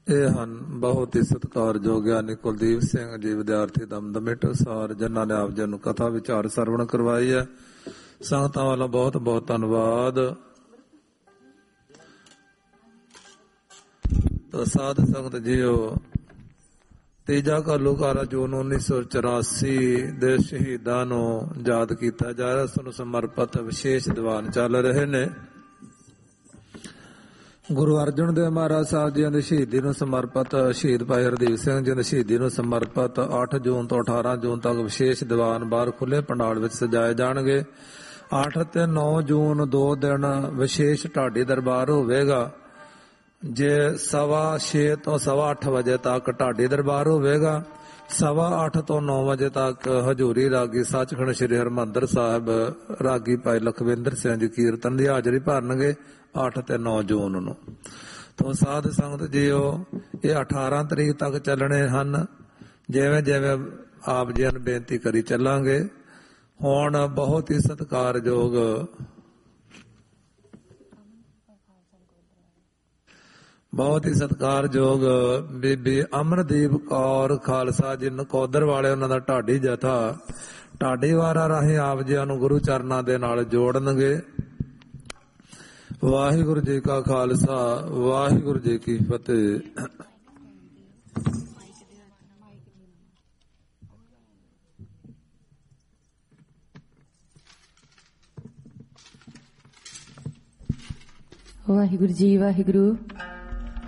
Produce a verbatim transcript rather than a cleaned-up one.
ਇਹ ਹਨ ਬਹੁਤ ਹੀ ਸਤਿਕਾਰਯੋਗ ਗਿਆਨੀ ਕੁਲਦੀਪ ਸਿੰਘ ਜੀ, ਵਿਦਿਆਰਥੀ ਦਮਦਮੇ ਟਕਸਾਲ, ਜਿਨ੍ਹਾਂ ਨੇ ਆਪ ਜੀ ਨੂੰ ਕਥਾ ਵਿਚਾਰ ਸਰਵਣ ਕਰਵਾਈ ਹੈ। ਸੰਗਤਾਂ ਵੱਲੋਂ ਬਹੁਤ ਬਹੁਤ ਧੰਨਵਾਦ। ਸਾਧ ਸੰਗਤ ਜੀਓ, ਤੀਜਾ ਘੱਲੂਘਾਰਾ ਜੂਨ ਉੱਨੀ ਸੌ ਚੁਰਾਸੀ ਦੇ ਸ਼ਹੀਦਾਂ ਨੂੰ ਯਾਦ ਕੀਤਾ ਜਾ ਰਿਹਾ। ਉਸ ਨੂੰ ਸਮਰਪਿਤ ਵਿਸ਼ੇਸ਼ ਦੀਵਾਨ ਚੱਲ ਰਹੇ ਨੇ। ਗੁਰੂ ਅਰਜਨ ਦੇਵ ਮਹਾਰਾਜ ਸਾਹਿਬ ਜੀ ਦੀ ਸ਼ਹੀਦੀ ਨੂੰ ਸਮਰਪਿਤ, ਸ਼ਹੀਦ ਭਾਈ ਹਰਦੀਪ ਸਿੰਘ ਜੀ ਦੀ ਸ਼ਹੀਦੀ ਨੂੰ ਸਮਰਪਿਤ ਅੱਠ ਜੂਨ ਤੋਂ ਅਠਾਰਾਂ ਜੂਨ ਤੱਕ ਵਿਸ਼ੇਸ਼ ਦੀਵਾਨ ਬਾਹਰ ਖੁੱਲੇ ਪੰਡਾਲ ਵਿੱਚ ਸਜਾਏ ਜਾਣਗੇ। ਅੱਠ ਤੇ ਨੌ ਜੂਨ ਦੋ ਦਿਨ ਵਿਸ਼ੇਸ਼ ਢਾਡੀ ਦਰਬਾਰ ਹੋਵੇਗਾ। ਜੇ ਸਵਾ ਛੇ ਤੋਂ ਸਵਾ ਅੱਠ ਵਜੇ ਤੱਕ ਢਾਡੀ ਦਰਬਾਰ ਹੋਵੇਗਾ। ਸਵਾ ਅੱਠ ਤੋਂ ਨੌ ਵਜੇ ਤੱਕ ਹਜ਼ੂਰੀ ਰਾਗੀ ਸੱਚਖੰਡ ਸ੍ਰੀ ਹਰਿਮੰਦਰ ਸਾਹਿਬ ਰਾਗੀ ਭਾਈ ਲਖਵਿੰਦਰ ਸਿੰਘ ਜੀ ਕੀਰਤਨ ਦੀ ਹਾਜ਼ਰੀ ਭਰਨਗੇ ਅੱਠ ਤੇ ਨੌ ਜੂਨ ਨੂੰ। ਤੋਂ ਸਾਧ ਸੰਗਤ ਜੀਓ, ਇਹ ਅਠਾਰਾਂ ਤਰੀਕ ਤੱਕ ਚੱਲਣੇ ਹਨ। ਜਿਵੇਂ ਜਿਵੇਂ ਆਪ ਜੀ ਨੂੰ ਬੇਨਤੀ ਕਰੀ ਚੱਲਾਂਗੇ। ਹੁਣ ਬਹੁਤ ਹੀ ਸਤਿਕਾਰਯੋਗ ਬਹੁਤ ਹੀ ਸਤਿਕਾਰਯੋਗ ਬੀਬੀ ਅਮਰਦੀਪ ਕੌਰ ਖਾਲਸਾ ਜੀ ਨਕੋਦਰ ਵਾਲੇ, ਉਹਨਾਂ ਦਾ ਢਾਡੀ ਜਥਾ ਢਾਡੀ ਵਾਰਾਂ ਰਾਹੀਂ ਆਪ ਜੀ ਨੂੰ ਗੁਰੂ ਚਰਨਾਂ ਦੇ ਨਾਲ ਜੋੜਨਗੇ। ਵਾਹਿਗੁਰੂ ਜੀ ਕਾ ਖਾਲਸਾ, ਵਾਹਿਗੁਰੂ ਜੀ ਕੀ ਫਤਿਹ। ਵਾਹਿਗੁਰੂ ਜੀ ਵਾਹਿਗੁਰੂ।